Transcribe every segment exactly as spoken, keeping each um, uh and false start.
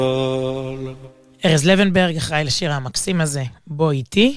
ארז לבנברג אחראי לשיר המקסים הזה, בוא איתי,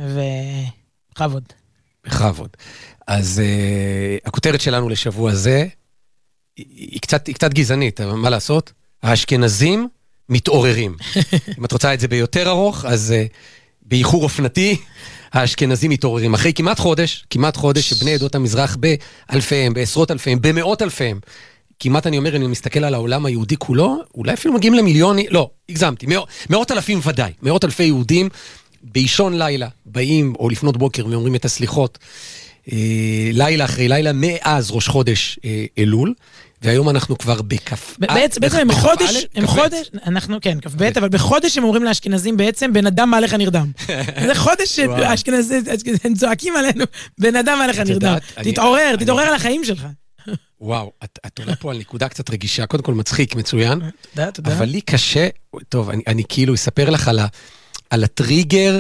ובכבוד. בכבוד. אז uh, הכותרת שלנו לשבוע הזה, היא, היא, קצת, היא קצת גזענית, אבל מה לעשות? האשכנזים מתעוררים. אם את רוצה את זה ביותר ארוך, אז uh, באיחור אופנתי, האשכנזים מתעוררים. אחרי כמעט חודש, כמעט חודש שבני עדות המזרח באלפיהם, בעשרות אלפיהם, במאות אלפיהם, כמעט אני אומר, אני מסתכל על העולם היהודי כולו, אולי אפילו מגיעים למיליוני, לא, הגזמתי, מאות, מאות אלפים ודאי, מאות אלפי יהודים, באישון לילה, באים או לפנות בוקר ואומרים את הסליחות, אה, לילה אחרי לילה, מאז ראש חודש אה, אלול, והיום אנחנו כבר בכף... בעצם, בעצם הם חודש, הם חודש, אנחנו, כן, כף בית, אבל בחודש הם אומרים לאשכנזים בעצם, בן אדם מה לך נרדם. זה חודש שהאשכנזים, הם צועקים עלינו, בן אדם מה לך נרדם. תתעורר, תתעורר על החיים שלך. וואו, את, את עולה פה על נקודה קצת רגישה, קודם כל מצחיק, מצוין. תודה, תודה. אבל לי קשה, טוב, אני, אני כאילו אספר לך על, ה, על הטריגר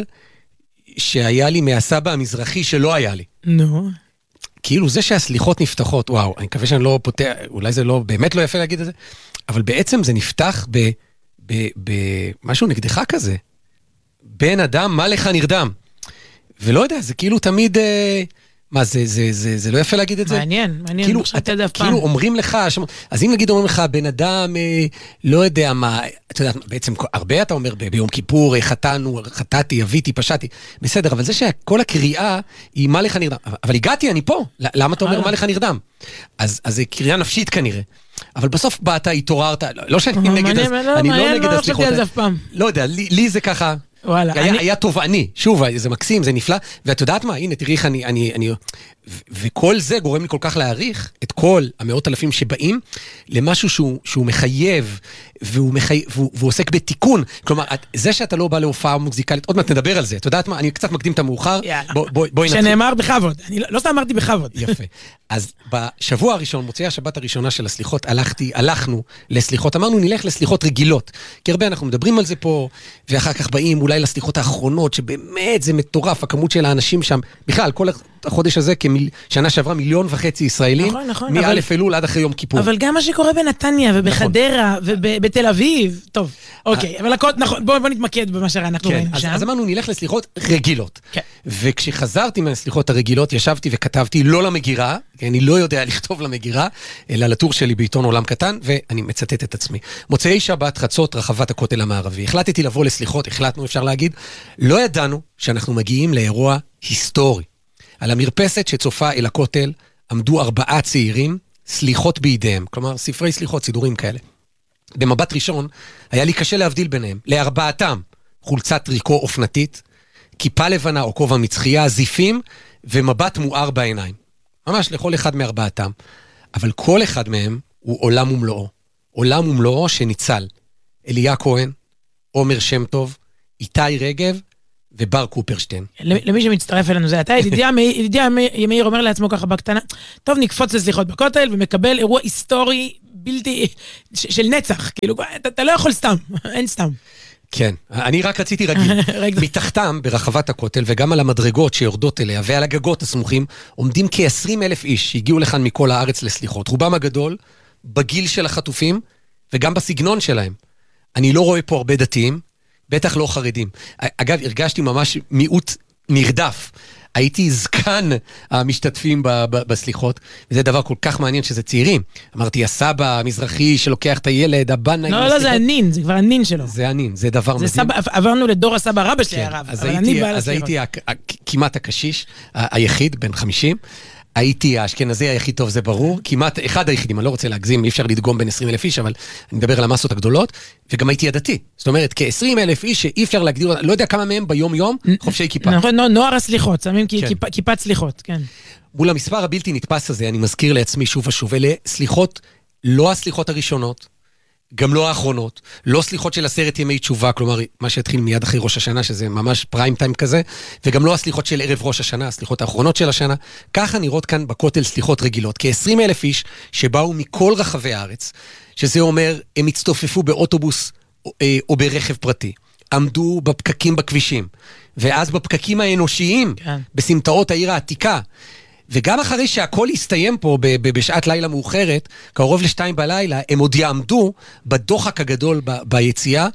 שהיה לי מהסבא המזרחי שלא היה לי. נו. כאילו זה שהסליחות נפתחות, וואו, אני מקווה שאני לא פותח, אולי זה לא, באמת לא יפה להגיד את זה, אבל בעצם זה נפתח ב, ב, ב, משהו נגדך כזה. בן אדם, מה לך נרדם? ולא יודע, זה כאילו תמיד... מה, זה, זה, זה, זה לא יפה להגיד את זה? מעניין, מעניין. כאילו, את, כאילו אומרים לך, אז אם נגיד אומרים לך, בן אדם, לא יודע מה, אתה יודע, בעצם הרבה אתה אומר, ביום כיפור, חטאנו, חטאתי, אביתי, פשעתי, בסדר, אבל זה שכל הקריאה היא מה לך נרדם, אבל הגעתי, אני פה, למה אתה אומר מה לך נרדם? אז, אז זה קריאה נפשית כנראה. אבל בסוף באת, התעוררת, לא שאני נגד, אני לא נגד הסליחות. לא יודע, לי זה ככה... וואלה, היה, אני... היה תובעני, שוב, זה מקסים, זה נפלא, ואת יודעת מה, הנה, תראי איך אני, אני, אני, ו- וכל זה גורם לי כל כך להעריך את כל המאות אלפים שבאים, למשהו שהוא, שהוא מחייב, והוא, מחי... והוא, והוא עוסק בתיקון, כלומר, את, זה שאתה לא בא להופעה מוזיקלית, עוד מעט נדבר על זה, את יודעת מה, אני קצת מקדים את המאוחר, בוא, בוא, בואי נתחיל. שנאמר בכבוד, אני לא, לא סתם אמרתי בכבוד. יפה, אז בשבוע הראשון, מוצאי השבת הראשונה של הסליחות, הלכתי, הלכנו לסליחות, אמרנו נלך לסליחות רגילות, כי הרבה אנחנו מדברים על זה פה, ואחר כך באים אולי לסליחות האחרונות, שבאמת זה מטורף, הכמות של האנשים שם, בכלל, כל החודש הזה, שנה שעברה מיליון וחצי ישראלים, נכון, נכון, מא' אלול עד אחרי יום כיפור. אבל גם מה שקורה בנתניה ובחדרה ובתל אביב, טוב, אוקיי, אבל הכל, נכון, בואו נתמקד במה שאנחנו ראינו שם. אז אמרנו, נלך לסליחות רגילות. וכשחזרתי מהסליחות הרגילות, ישבתי וכתבתי לא למגירה, כי אני לא יודע לכתוב למגירה, אלא לטור שלי בעיתון עולם קטן, ואני מצטט את עצמי. מוצאי שבת חצות רחבת הכותל המערבי. החלטתי לבוא לסליחות, החלטנו, אפשר להגיד, לא ידענו שאנחנו מגיעים לאירוע היסטורי. על המרפסת שצופה אל הכותל עמדו ארבעה צעירים, סליחות בידיהם, כלומר ספרי סליחות, סידורים כאלה. במבט ראשון היה לי קשה להבדיל ביניהם, לארבעתם חולצת טריקו אופנתית, כיפה לבנה או כובע מצחייה, זיפים ומבט מואר בעיניים. ממש לכל אחד מארבעתם. אבל כל אחד מהם הוא עולם ומלואו. עולם ומלואו שניצל. אליה כהן, עומר שם טוב, איתי רגב, ובר קופרשטיין. למי שמצטרף אלינו זה, אתה ידידיה מאיר אומר לעצמו ככה בקטנה, טוב נקפוץ לסליחות בכותל ומקבל אירוע היסטורי בלתי, של נצח, כאילו, אתה לא יכול סתם, אין סתם. כן, אני רק רציתי רגיל. מתחתם ברחבת הכותל וגם על המדרגות שיורדות אליה ועל הגגות הסמוכים עומדים כ-עשרים אלף איש שהגיעו לכאן מכל הארץ לסליחות. רובם הגדול בגיל של החטופים וגם בסגנון שלהם. אני לא רואה פה הרבה דתיים, בטח לא חרדים. אגב, הרגשתי ממש מיעוט נרדף. הייתי זקן המשתתפים ב- ב- בסליחות, וזה דבר כל כך מעניין שזה צעירים. אמרתי, הסבא המזרחי שלוקח את הילד, הבן... לא, לא, זה הנין, זה כבר הנין שלו. זה הנין, זה דבר מדהים. סבא, עברנו לדור הסבא רבא שלי הרב. אז הייתי, אז הייתי כמעט הקשיש, היחיד, בן חמישים, הייתי האשכנזי היחיד טוב, זה ברור, כמעט אחד היחידים, אני לא רוצה להגזים, אי אפשר לדגום בין עשרים אלף איש, אבל אני מדבר על המסות הגדולות, וגם הייתי הדתי. זאת אומרת, כ-עשרים אלף איש שאי אפשר להגדיר, לא יודע כמה מהם ביום יום, חופשי כיפה. נכון, נוער הסליחות, שמים כיפת סליחות, כן. מול המספר הבלתי נתפס הזה, אני מזכיר לעצמי שוב ושוב, אלה סליחות, לא הסליחות הראשונות, גם לא האחרונות, לא סליחות של עשרת ימי תשובה, כלומר, מה שהתחיל מיד אחרי ראש השנה, שזה ממש פריים טיים כזה, וגם לא הסליחות של ערב ראש השנה, הסליחות האחרונות של השנה, ככה נראות כאן בכותל סליחות רגילות, כ-עשרים אלף איש שבאו מכל רחבי הארץ, שזה אומר, הם הצטופפו באוטובוס או, או ברכב פרטי, עמדו בפקקים בכבישים, ואז בפקקים האנושיים, כן. בסמטאות העיר העתיקה, וגם אחרי שהכל הסתיים פה בשעת לילה מאוחרת, קרוב לשתיים בלילה, הם עוד יעמדו בדוחק הגדול ביציאה,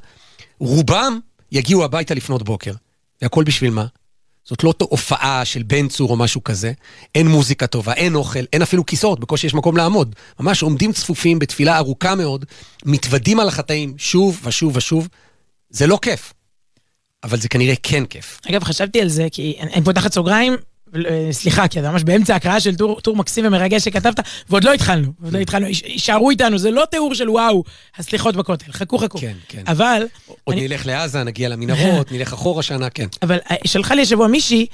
רובם יגיעו הביתה לפנות בוקר. והכל בשביל מה? זאת לא הופעה של בן צור או משהו כזה, אין מוזיקה טובה, אין אוכל, אין אפילו כיסאות, בקושי יש מקום לעמוד. ממש עומדים צפופים בתפילה ארוכה מאוד, מתוודים על החטאים שוב ושוב ושוב, זה לא כיף. אבל זה כנראה כן כיף. אגב, חשבתי על זה, כי אני פותחת סוגריים, סליחה, כי אתה ממש באמצע הקראה של טור, טור מקסים ומרגש שכתבת, ועוד לא התחלנו, ועוד לא התחלנו, יישארו איתנו, זה לא תיאור של וואו, הסליחות בכותל, חכו חכו. כן, כן. אבל... עוד אני... נלך לעזה, נגיע למנהרות, נלך אחורה שנה, כן. אבל שלחה לי השבוע מישהי,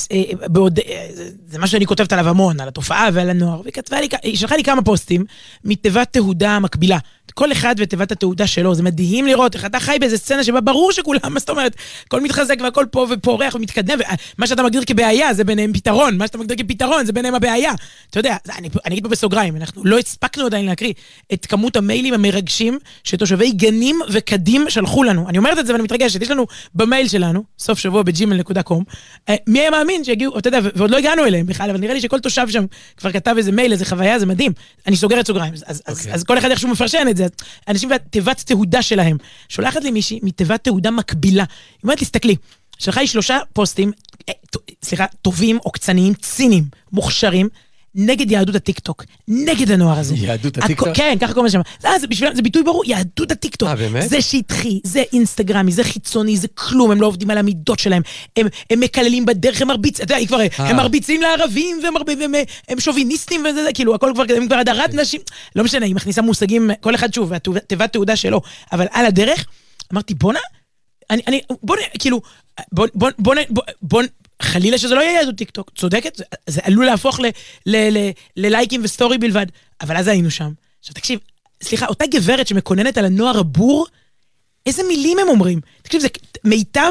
בעוד, זה מה שאני כותבת עליו המון, על התופעה ועל הנוער, וכתבה לי, היא שלחה לי כמה פוסטים, מתיבת תהודה מקבילה. כל אחד ותיבת התעודה שלו, זה מדהים לראות איך אתה חי באיזה סצנה שבה ברור שכולם, מה זאת אומרת, הכל מתחזק והכל פה ופורח ומתקדם, ומה שאתה מגדיר כבעיה זה ביניהם פתרון, מה שאתה מגדיר כפתרון זה ביניהם הבעיה. אתה יודע, אני, אני אגיד פה בסוגריים, אנחנו לא הספקנו עדיין להקריא את כמות המיילים המרגשים שתושבי גנים וקדים שלחו לנו. אני אומרת את זה ואני מתרגשת, יש לנו במייל שלנו, סוף שבוע בג'ימייל נקודה קום, מי היה מאמין שיגיעו, אתה יודע, ועוד לא הגענו אליהם בכלל, אבל נראה לי שכל תושב שם כבר כתב איזה מייל, איזה חוויה, זה מדהים. אני סוגרת סוגריים. אז, אז, okay. אז כל אחד איכשהו מפרשן את זה. אנשים בתיבת תהודה שלהם. שולחת לי מישהי מתיבת תהודה מקבילה. היא אומרת לי, תסתכלי, שלחה לי שלושה פוסטים, סליחה, טובים, עוקצניים, ציניים, מוכשרים, נגד יהדות הטיקטוק, נגד הנוער הזה. יהדות הטיקטוק? כן, ככה קוראים לשם. זה, בשביל, זה ביטוי ברור, יהדות הטיקטוק. אה, באמת? זה שטחי, זה אינסטגרמי, זה חיצוני, זה כלום, הם לא עובדים על המידות שלהם, הם, הם מקללים בדרך, הם מרביצים, אתה יודע, כבר, הם מרביצים לערבים, והם, הם שוביניסטים, וזה, זה, כאילו, הכל כבר, הם כבר הדרת נשים, לא משנה, היא מכניסה מושגים, כל אחד שוב, תיבת תעודה שלו, אבל על הדרך, אמרתי, בונה, אני, אני, בונה, כאילו, בונה, בונה, בונה, חלילה שזה לא יהיה יהדות טיקטוק, צודקת, זה, זה עלול להפוך ל, ל, ל, ללייקים וסטורי בלבד, אבל אז היינו שם. עכשיו תקשיב, סליחה, אותה גברת שמקוננת על הנוער הבור, איזה מילים הם אומרים? תקשיב, זה מיטב,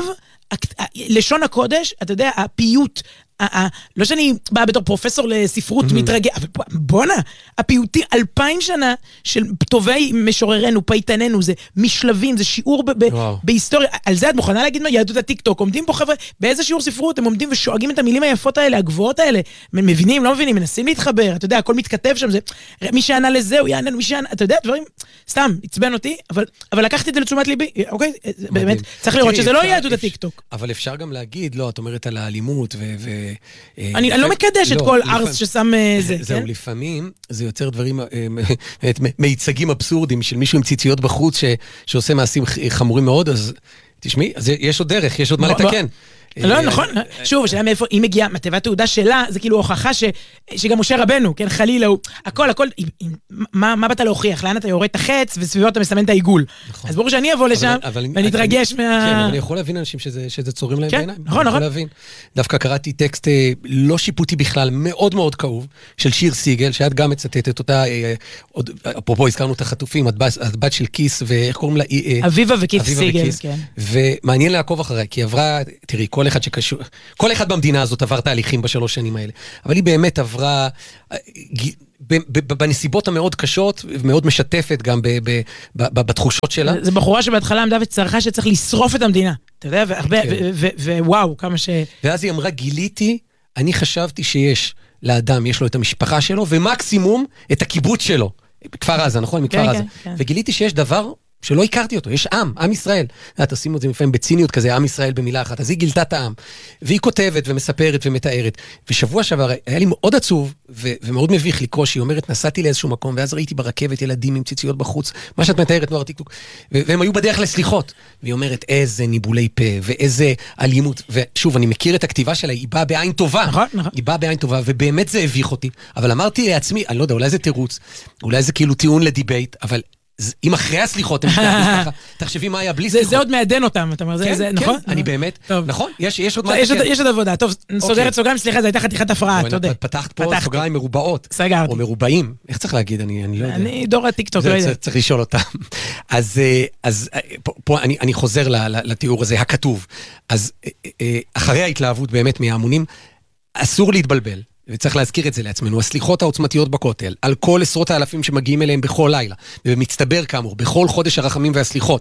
לשון הקודש, אתה יודע, הפיוט, לא שאני באה בתור פרופסור לספרות מתרגע, אבל בונה, הפיוטי אלפיים שנה של טובי משוררנו, פייטננו, זה משלבים, זה שיעור בהיסטוריה, על זה את מוכנה להגיד מה? יהדות הטיקטוק, עומדים פה חבר'ה, באיזה שיעור ספרות, הם עומדים ושואגים את המילים היפות האלה, הגבוהות האלה, מבינים, לא מבינים, מנסים להתחבר, אתה יודע, הכל מתכתב שם, זה, מי שענה לזה, הוא יענה, מי שענה, אתה יודע, דברים, סתם, עצבן אותי, אבל, אבל לקחתי את זה לתשומת ליבי, אוקיי, באמת, צריך לראות שזה לא יהדות הטיקטוק. אבל אפשר גם להגיד, לא, את אומרת על האלימות ו אני לא מקדש את כל ארס ששם זה, זהו, לפעמים זה יוצר דברים, מייצגים אבסורדים של מישהו עם ציציות בחוץ שעושה מעשים חמורים מאוד, אז תשמעי, יש עוד דרך, יש עוד מה לתקן. לא, נכון. שוב, השאלה מאיפה, היא מגיעה, מתיבת תעודה שלה, זה כאילו הוכחה שגם משה רבנו, כן, חלילה הוא, הכל, הכל, מה באת להוכיח? לאן אתה יורד את החץ, וסביבו אתה מסמן את העיגול. אז ברור שאני אבוא לשם, ואני אתרגש מה... כן, אבל אני יכול להבין אנשים שזה צורים להם בעיניים. נכון, נכון. דווקא קראתי טקסט לא שיפוטי בכלל, מאוד מאוד כאוב, של שיר סיגל, שאת גם מצטטת אותה, אפרופו, הזכרנו את החטופים, הבת של כיס, ואיך קוראים לה? אביבה וכיס סיגל, כן. ומעניין לעקוב אחריה, כי עברה, תראי, כל אחד שקשור, כל אחד במדינה הזאת עבר תהליכים בשלוש שנים האלה, אבל היא באמת עברה בנסיבות המאוד קשות, ומאוד משתפת גם בתחושות שלה. זה בחורה שבהתחלה עמדה וצרחה שצריך לשרוף את המדינה, אתה יודע, ווואו, כמה ש... ואז היא אמרה, גיליתי, אני חשבתי שיש לאדם, יש לו את המשפחה שלו, ומקסימום את הקיבוץ שלו, בכפר עזה, נכון? מכפר עזה. וגיליתי שיש דבר שלא הכרתי אותו, יש עם, עם ישראל. תשימו את זה לפעמים בציניות כזה, עם ישראל במילה אחת. אז היא גילתה את העם. והיא כותבת ומספרת ומתארת. ושבוע שעבר היה לי מאוד עצוב, ו- ומאוד מביך לקרוא, שהיא אומרת, נסעתי לאיזשהו מקום, ואז ראיתי ברכבת ילדים עם ציציות בחוץ, מה שאת מתארת נוער טיקטוק, ו- והם היו בדרך לסליחות. והיא אומרת, איזה ניבולי פה, ואיזה אלימות. ושוב, אני מכיר את הכתיבה שלה, היא באה בעין טובה. נכון, נכון. היא באה בעין טובה, ובאמת זה הביך אותי. אבל אמרתי לעצמי, אני לא יודע, אולי זה תירוץ, אולי זה כאילו טיעון לדיבייט, אבל אם אחרי הסליחות, תחשבי מה היה בלי סליחות. זה עוד מעדן אותם, אתה אומר, זה נכון? אני באמת, נכון, יש עוד מה לתקן. יש עוד עבודה, טוב, סוגרת סוגריים, סליחה, זה הייתה חתיכת הפרעה, אתה יודע. פתחת פה סוגריים מרובעות. סגרתי. או מרובעים, איך צריך להגיד, אני לא יודע. אני דור הטיקטוק, לא יודע. צריך לשאול אותם. אז פה אני חוזר לתיאור הזה, הכתוב. אז אחרי ההתלהבות באמת מההמונים, אסור להתבלבל. וצריך להזכיר את זה לעצמנו, הסליחות העוצמתיות בכותל, על כל עשרות האלפים שמגיעים אליהם בכל לילה, ובמצטבר כאמור, בכל חודש הרחמים והסליחות,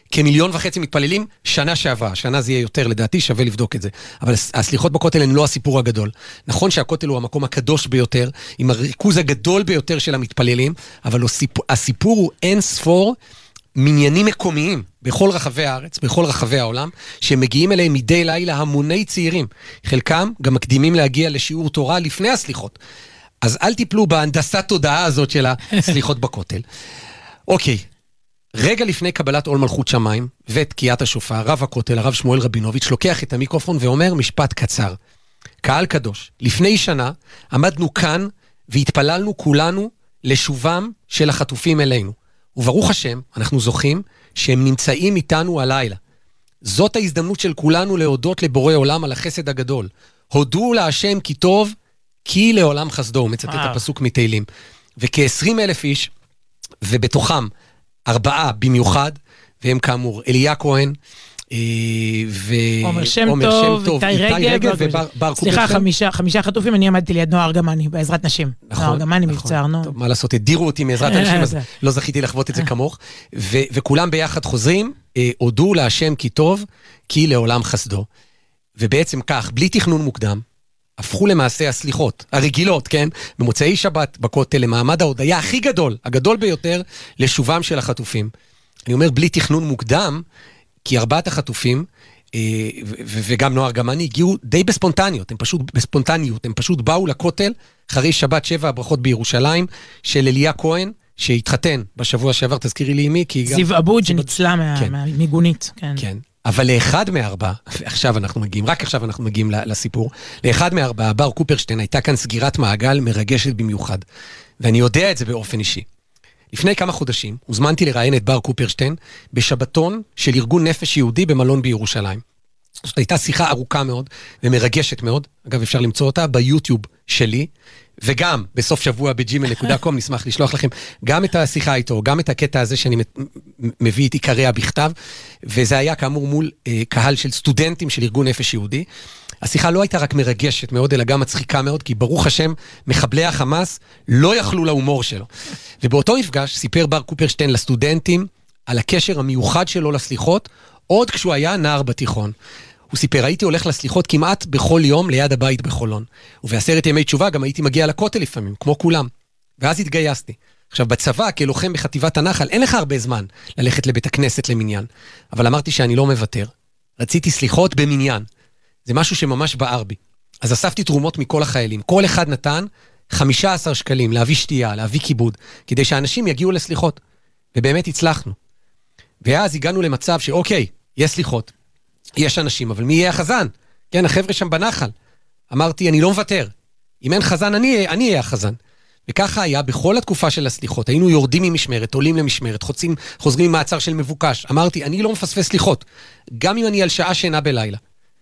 כמיליון וחצי מתפללים, שנה שעברה, שנה זה יהיה יותר לדעתי, שווה לבדוק את זה. אבל הסליחות בכותל הן לא הסיפור הגדול. נכון שהכותל הוא המקום הקדוש ביותר, עם הריכוז הגדול ביותר של המתפללים, אבל הסיפור הוא אין ספור מניינים מקומיים בכל רחבי הארץ, בכל רחבי העולם, שמגיעים אליהם מדי לילה המוני צעירים. חלקם גם מקדימים להגיע לשיעור תורה לפני הסליחות. אז אל תיפלו בהנדסת תודעה הזאת של הסליחות בכותל. אוקיי. רגע לפני קבלת עול מלכות שמיים ותקיעת השופר, רב הכותל, הרב שמואל רבינוביץ', לוקח את המיקרופון ואומר משפט קצר. קהל קדוש, לפני שנה עמדנו כאן והתפללנו כולנו לשובם של החטופים אלינו. וברוך השם, אנחנו זוכים שהם נמצאים איתנו הלילה. זאת ההזדמנות של כולנו להודות לבורא עולם על החסד הגדול. הודו להשם כי טוב, כי לעולם חסדו, הוא מצטט את הפסוק מתהילים. וכ-עשרים אלף איש, ובתוכם ארבעה במיוחד, והם כאמור אליה כהן, ועומר שם טוב, איתי רגב, ובר קופרשטיין. סליחה, חמישה, חמישה חטופים, אני עמדתי ליד נועה ארגמני, בעזרת נשים. נועה ארגמני, מבצע ארנון. טוב, מה לעשות, הדירו אותי מעזרת אנשים, אז לא זכיתי לחוות את זה כמוך. וכולם ביחד חוזרים, הודו להשם כי טוב, כי לעולם חסדו. ובעצם כך, בלי תכנון מוקדם, הפכו למעשה הסליחות, הרגילות, כן? במוצאי שבת בכותל, למעמד ההודיה הכי גדול, הגדול ביותר, לשובם של החטופים. אני אומר, בלי תכנון מוקדם, כי ארבעת החטופים, וגם נועה ארגמני, הגיעו די בספונטניות, הם פשוט בספונטניות, הם פשוט באו לכותל, אחרי שבת שבע הברכות בירושלים, של אליה כהן, שהתחתן בשבוע שעבר, תזכירי לי מי, כי גם... זיו אבוד שניצלה מהמיגונית, כן. כן. אבל לאחד מארבע, עכשיו אנחנו מגיעים, רק עכשיו אנחנו מגיעים לסיפור, לאחד מארבע, בר קופרשטיין, הייתה כאן סגירת מעגל מרגשת במיוחד. ואני יודע את זה באופן אישי. לפני כמה חודשים, הוזמנתי לראיין את בר קופרשטיין, בשבתון של ארגון נפש יהודי במלון בירושלים. זאת הייתה שיחה ארוכה מאוד, ומרגשת מאוד, אגב אפשר למצוא אותה ביוטיוב שלי, וגם בסוף שבוע בג'ימל נקודה קום, נשמח לשלוח לכם גם את השיחה איתו, גם את הקטע הזה שאני מביא את עיקריה בכתב, וזה היה כאמור מול אה, קהל של סטודנטים של ארגון נפש יהודי. השיחה לא הייתה רק מרגשת מאוד, אלא גם מצחיקה מאוד, כי ברוך השם, מחבלי החמאס לא יכלו להומור שלו. ובאותו מפגש סיפר בר קופרשטיין לסטודנטים על הקשר המיוחד שלו לסליחות, עוד כשהוא היה נער בתיכון. הוא סיפר, הייתי הולך לסליחות כמעט בכל יום ליד הבית בחולון. ובעשרת ימי תשובה גם הייתי מגיע לכותל לפעמים, כמו כולם. ואז התגייסתי. עכשיו, בצבא, כלוחם בחטיבת הנחל, אין לך הרבה זמן ללכת לבית הכנסת למניין. אבל אמרתי שאני לא מוותר. רציתי סליחות במניין. זה משהו שממש בער בי. אז אספתי תרומות מכל החיילים. כל אחד נתן חמישה עשר שקלים להביא שתייה, להביא כיבוד, כדי שאנשים יגיעו לסליחות. ובאמת הצלחנו. ואז הגענו למצב שאוקיי, יש סליחות. יש אנשים, אבל מי יהיה החזן? כן, החבר'ה שם בנחל. אמרתי, אני לא מוותר. אם אין חזן, אני, אני אהיה החזן. וככה היה בכל התקופה של הסליחות. היינו יורדים ממשמרת, עולים למשמרת, חוצים, חוזרים ממעצר של מבוקש. אמרתי, אני לא מפספס סליחות. גם אם אני על שעה שינה בלילה.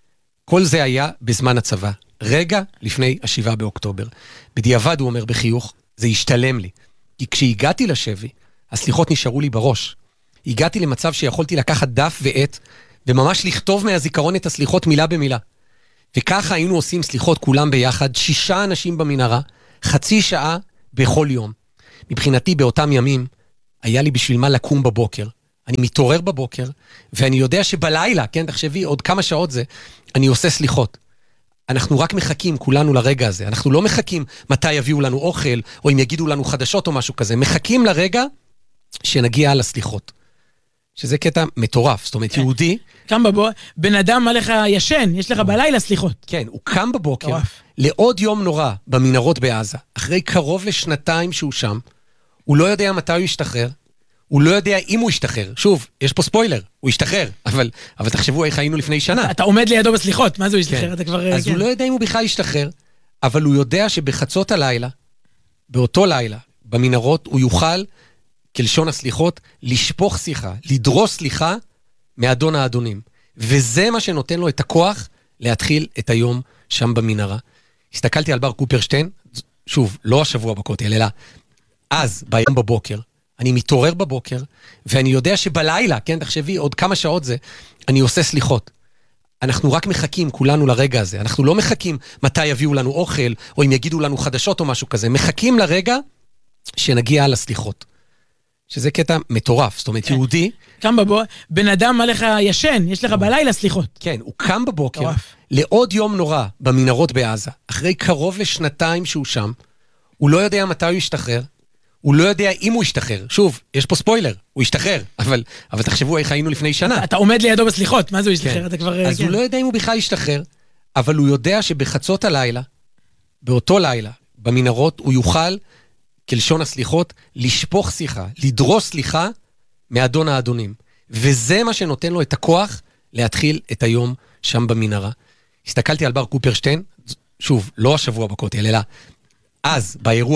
כל זה היה בזמן הצבא. רגע לפני השבעה באוקטובר. בדיעבד, הוא אומר בחיוך, זה השתלם לי. כי כשהגעתי לשבי, הסליחות נשארו לי בראש. הגעתי למצב שיכולתי לקחת דף ועט, וממש לכתוב מהזיכרון את הסליחות מילה במילה. וככה היינו עושים סליחות כולם ביחד, שישה אנשים במנהרה, חצי שעה בכל יום. מבחינתי באותם ימים, היה לי בשביל מה לקום בבוקר. אני מתעורר בבוקר, ואני יודע שבלילה, כן, תחשבי, עוד כמה שעות זה, אני עושה סליחות. אנחנו רק מחכים כולנו לרגע הזה. אנחנו לא מחכים מתי יביאו לנו אוכל, או אם יגידו לנו חדשות או משהו כזה. מחכים לרגע שנגיע לסליחות. שזה קטע מטורף, זאת אומרת, יהודי... קם בבוקר, בן אדם עליך ישן, יש לך בלילה סליחות. כן, הוא קם בבוקר, לעוד יום נורא במנהרות בעזה, אחרי קרוב לשנתיים שהוא שם, הוא לא יודע מתי הוא ישתחרר, הוא לא יודע אם הוא ישתחרר. שוב, יש פה ספוילר, הוא ישתחרר, אבל, אבל תחשבו איך היינו לפני שנה. אתה עומד לידו בסליחות, מה זה הוא ישתחרר? אתה כבר... אז הוא לא יודע אם הוא בכלל ישתחרר, אבל הוא יודע שבחצות הלילה, באותו לילה, במנהרות, הוא יוכל... כלשון הסליחות, לשפוך שיחה, לדרוס סליחה מאדון האדונים. וזה מה שנותן לו את הכוח להתחיל את היום שם במנהרה. הסתכלתי על בר קופרשטיין, שוב, לא השבוע בכותל, אלא אז, ביום בבוקר, אני מתעורר בבוקר, ואני יודע שבלילה, כן, תחשבי, עוד כמה שעות זה, אני עושה סליחות. אנחנו רק מחכים כולנו לרגע הזה. אנחנו לא מחכים מתי יביאו לנו אוכל, או אם יגידו לנו חדשות או משהו כזה. מחכים לרגע שנגיע לסליחות. שזה קטע מטורף, זאת אומרת, יהודי... קם בבוא, בן אדם עליך ישן, יש לך בלילה סליחות. כן, הוא קם בבוקר, לעוד יום נורא, במנהרות בעזה, אחרי קרוב לשנתיים שהוא שם, הוא לא יודע מתי הוא ישתחרר, הוא לא יודע אם הוא ישתחרר. שוב, יש פה ספוילר, הוא ישתחרר, אבל, אבל תחשבו איך היינו לפני שנה. אתה עומד לידו בסליחות, מה זה הוא ישתחרר? אתה כבר... אז הוא לא יודע אם הוא בכלל ישתחרר, אבל הוא יודע שבחצות הלילה, באותו לילה, במנהרות, הוא יוכל, כלשון הסליחות, לשפוך סליחה, לדרוס סליחה מאדון האדונים. וזה מה שנותן לו את הכוח להתחיל את היום שם במנהרה. הסתכלתי על בר קופרשטיין, שוב, לא השבוע בכותל, אלא אז, באירוע